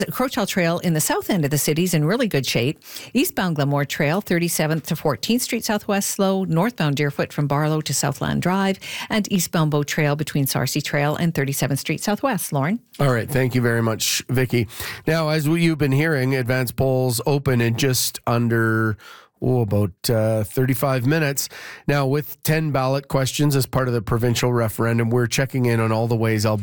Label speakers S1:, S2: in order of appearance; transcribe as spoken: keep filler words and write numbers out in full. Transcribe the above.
S1: The Crowchild Trail in the south end of the city is in really good shape. Eastbound Glenmore Trail, thirty-seventh to fourteenth Street Southwest slow. Northbound Deerfoot from Barlow to Southland Drive. And eastbound Bow Trail between Sarcee Trail and thirty-seventh Street Southwest. Lauren?
S2: All right. Thank you very much, Vicky. Now, as we, you've been hearing, advance polls open in just under... Oh, about uh, thirty-five minutes. Now, with ten ballot questions as part of the provincial referendum, we're checking in on all the ways Alberta